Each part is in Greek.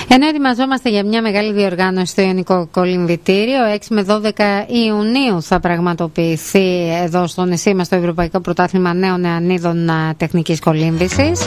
Ενώ ετοιμαζόμαστε για μια μεγάλη διοργάνωση στο Ιωνικό Κολυμβητήριο, 6 με 12 Ιουνίου θα πραγματοποιηθεί εδώ στο νησί μας το Ευρωπαϊκό Πρωτάθλημα Νέων Νεανίδων Τεχνικής Κολύμβησης.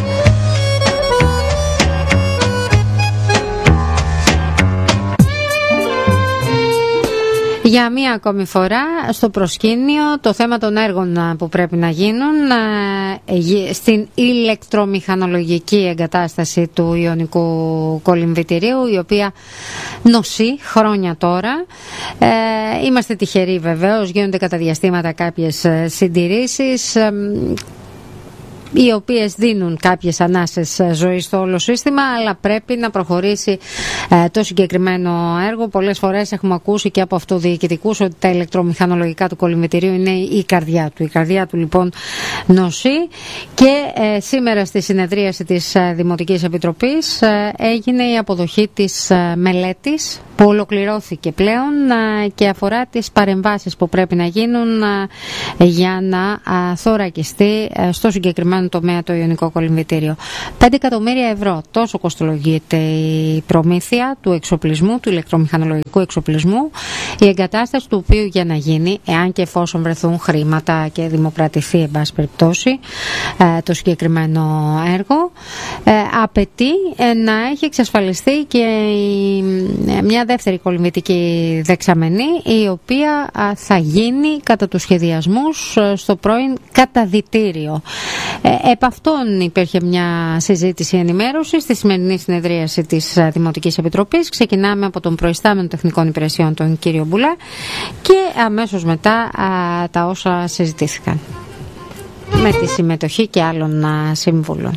Για μία ακόμη φορά στο προσκήνιο το θέμα των έργων που πρέπει να γίνουν στην ηλεκτρομηχανολογική εγκατάσταση του Ιωνικού Κολυμβητηρίου, η οποία νοσεί χρόνια τώρα. Είμαστε τυχεροί βεβαίως, γίνονται κατά διαστήματα κάποιες συντηρήσεις οι οποίες δίνουν κάποιες ανάσες ζωής στο όλο σύστημα, αλλά πρέπει να προχωρήσει το συγκεκριμένο έργο. Πολλές φορές έχουμε ακούσει και από αυτοδιοικητικούς ότι τα ηλεκτρομηχανολογικά του κολυμβητηρίου είναι η καρδιά του. Η καρδιά του λοιπόν νοσεί και σήμερα στη συνεδρίαση της Δημοτικής Επιτροπής έγινε η αποδοχή της μελέτης που ολοκληρώθηκε πλέον και αφορά τις παρεμβάσεις που πρέπει να γίνουν για να θωρακιστεί στο συγκεκριμένο τομέα το Ιωνικό Κολυμβητήριο. 5 εκατομμύρια ευρώ, τόσο κοστολογείται η προμήθεια του εξοπλισμού, του ηλεκτρομηχανολογικού εξοπλισμού, η εγκατάσταση του οποίου για να γίνει, εάν και εφόσον βρεθούν χρήματα και δημοπρατηθεί εν πάση περιπτώσει το συγκεκριμένο έργο, απαιτεί να έχει εξασφαλιστεί και μια δεύτερη κολυμβητική δεξαμενή, η οποία θα γίνει κατά τους σχεδιασμούς στο πρώην καταδυτήριο. Επ' αυτόν υπήρχε μια συζήτηση ενημέρωση στη σημερινή συνεδρίαση της Δημοτικής Επιτροπής. Ξεκινάμε από τον προϊστάμενο τεχνικών υπηρεσιών, τον κύριο Μπουλά, και αμέσως μετά τα όσα συζητήθηκαν με τη συμμετοχή και άλλων συμβούλων.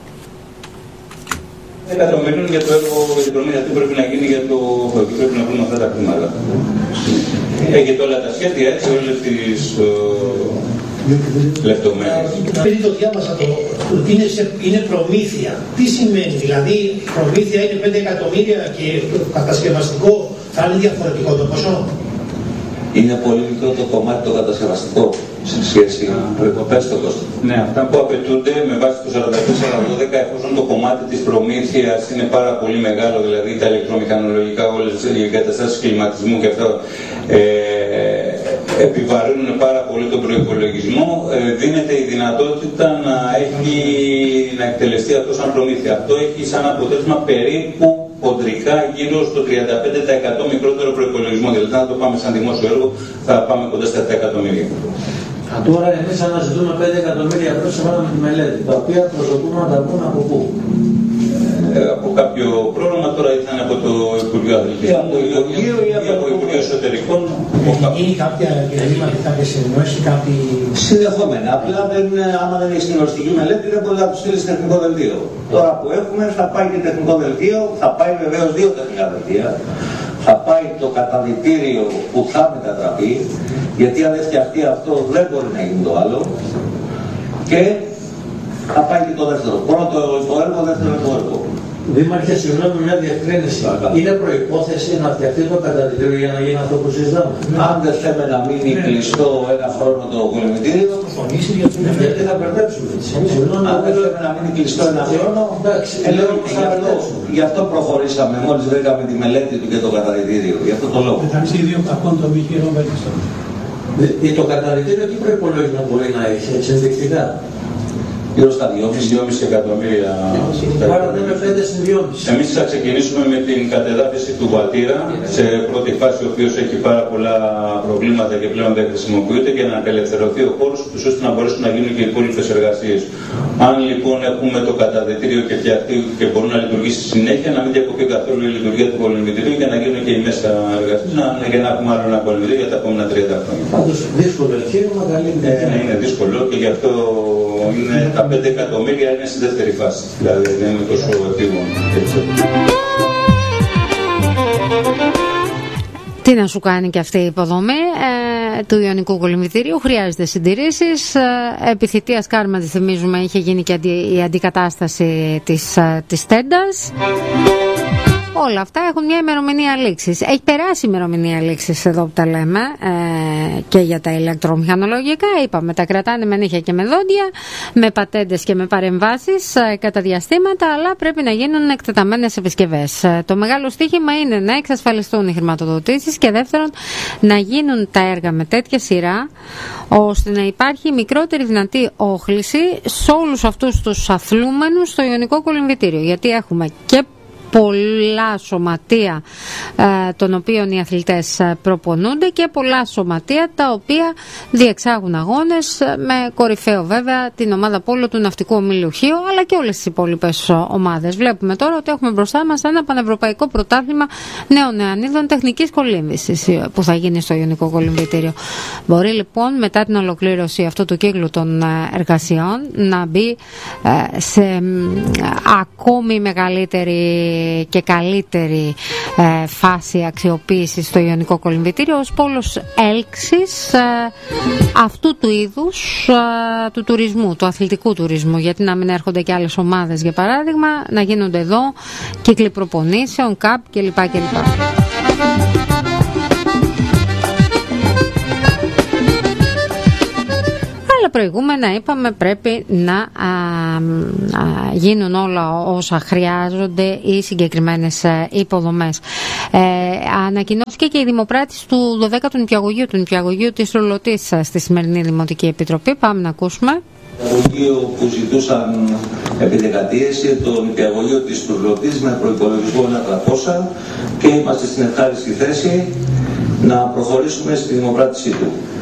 Εκατομμυρίων για το έργο, για την προμήθεια τι πρέπει να γίνει για το πρέπει να βρούμε αυτά τα χρήματα. Έχετε όλα τα σχέδια, έτσι, όλες τις λεπτομέρειες. Επειδή το διάβασα είναι προμήθεια. Τι σημαίνει, δηλαδή προμήθεια είναι 5 εκατομμύρια και το κατασκευαστικό θα είναι διαφορετικό το ποσό? Είναι πολύ μικρό το κομμάτι το κατασκευαστικό σε σχέση με το κόστος. Ναι, αυτά που απαιτούνται με βάση το 44-12, εφόσον το κομμάτι της προμήθειας είναι πάρα πολύ μεγάλο, δηλαδή τα ηλεκτρομηχανολογικά, όλες οι εγκαταστάσεις κλιματισμού και αυτά επιβαρύνουν πάρα πολύ τον προϋπολογισμό, δίνεται η δυνατότητα να εκτελεστεί αυτό σαν προμήθεια. Αυτό έχει σαν αποτέλεσμα περίπου χοντρικά γύρω στο 35% μικρότερο προϋπολογισμό. Δηλαδή, αν το πάμε σαν δημόσιο έργο, θα πάμε κοντά στα 7 εκατομμύρια. Τώρα εμείς αναζητούμε 5 εκατομμύρια ευρώ σύμφωνα με τη μελέτη, τα οποία προσδοκούμε να τα βγουν από πού? Από κάποιο πρόγραμμα, τώρα ήταν από το Υπουργείο Αθλητισμού ή από το Υπουργείο Εσωτερικών. Ή κάποια διαλύματα, κάποιες ενημέρωση, κάποιοι. Συνδεχόμενα. Απλά άμα δεν έχει την οριστική μελέτη, δεν μπορεί να του στείλει τεχνικό δελτίο. Τώρα που έχουμε, θα πάει και τεχνικό δελτίο, θα πάει βεβαίως 2 τεχνικά δελτία. Θα πάει το καταδυτήριο που θα μετατραπεί, γιατί αν δεν φτιαχτεί αυτό δεν μπορεί να γίνει το άλλο. Και θα πάει και το δεύτερο. Πρώτο το έργο, δεύτερο το έργο. Δήμαρχε, συγγνώμη, μια διευκρίνηση. Είναι προϋπόθεση να φτιαχτεί το καταδυτήριο για να γίνει αυτό που συζητάμε? Αν δεν θέλουμε να μείνει κλειστό ένα χρόνο το κολυμβητήριο, γιατί θα μπερδέψουμε. Αν δεν θέλουμε να μείνει κλειστό ένα χρόνο, γι' αυτό προχωρήσαμε μόλις βρήκαμε τη μελέτη του και το καταδυτήριο. Γι' αυτό το λόγο. Το καταδυτήριο τι προϋπολογισμό μπορεί να έχει, έτσι ενδεικτικά? Γύρω στα 2,5 εκατομμύρια. Άρα δεν με 5 στην 2,5. Εμείς θα ξεκινήσουμε με την κατεδάφιση του Βατήρα, σε πρώτη φάση, ο οποίος έχει πάρα πολλά προβλήματα και πλέον δεν χρησιμοποιείται, και να απελευθερωθεί ο χώρος του, ώστε να μπορέσουν να γίνουν και οι υπόλοιπες εργασίες. Αν λοιπόν έχουμε το καταδυτήριο και φτιαχτεί και μπορεί να λειτουργήσει στη συνέχεια, να μην διακοπεί καθόλου η λειτουργία του κολυμβητηρίου και να γίνουν και οι μέσα εργασίες, για να έχουμε άλλο ένα κολυμβητήριο για τα επόμενα 30 χρόνια. Πάντως δύσκολο εγχείρημα, καλή επιτυχία. Είναι δύσκολο και γι' αυτό είναι τα 5 εκατομμύρια είναι στη δεύτερη φάση. Δηλαδή δεν είναι τόσο επίγον. Τι να σου κάνει και αυτή η υποδομή του Ιωνικού Κολυμβητηρίου? Χρειάζεται συντηρήσεις. Επί θητείας Κάρματι, θυμίζουμε, είχε γίνει και η αντικατάσταση της τέντας. Όλα αυτά έχουν μια ημερομηνία λήξης. Έχει περάσει η ημερομηνία λήξης εδώ που τα λέμε και για τα ηλεκτρομηχανολογικά. Είπαμε, τα κρατάνε με νύχια και με δόντια, με πατέντες και με παρεμβάσεις κατά διαστήματα, αλλά πρέπει να γίνουν εκτεταμένες επισκευές. Το μεγάλο στοίχημα είναι να εξασφαλιστούν οι χρηματοδοτήσεις και δεύτερον να γίνουν τα έργα με τέτοια σειρά ώστε να υπάρχει μικρότερη δυνατή όχληση σε όλους αυτούς τους αθλούμενους στο Ιωνικό Κολυμβητήριο. Γιατί έχουμε και πολλά σωματεία των οποίων οι αθλητές προπονούνται και πολλά σωματεία τα οποία διεξάγουν αγώνες με κορυφαίο βέβαια την ομάδα πόλο του Ναυτικού Ομίλου Χίο, αλλά και όλες τις υπόλοιπες ομάδες. Βλέπουμε τώρα ότι έχουμε μπροστά μας ένα πανευρωπαϊκό πρωτάθλημα νέων νεανίδων τεχνικής κολύμβησης που θα γίνει στο Ιωνικό Κολυμβητήριο. Μπορεί λοιπόν μετά την ολοκλήρωση αυτού του κύκλου των εργασιών να μπει σε ακόμη μεγαλύτερη και καλύτερη φάση αξιοποίησης στο Ιωνικό Κολυμβητήριο ως πόλος έλξης αυτού του είδους του τουρισμού, του αθλητικού τουρισμού, γιατί να μην έρχονται και άλλες ομάδες για παράδειγμα, να γίνονται εδώ κύκλοι προπονήσεων, ΚΑΠ κλπ. Προηγούμενα είπαμε πρέπει να γίνουν όλα όσα χρειάζονται οι συγκεκριμένες υποδομές. Ανακοινώθηκε και η δημοπράτηση του 12ου νηπιαγωγείου, του νηπιαγωγείου της Ρουλωτής στη σημερινή Δημοτική Επιτροπή. Πάμε να ακούσουμε. Νηπιαγωγείο που ζητούσαν επί δεκαετίες, το νηπιαγωγείο της Ρουλωτής με προϋπολογισμό 1.300 και είμαστε στην ευχάριστη θέση να προχωρήσουμε στη δημοπράτησή του.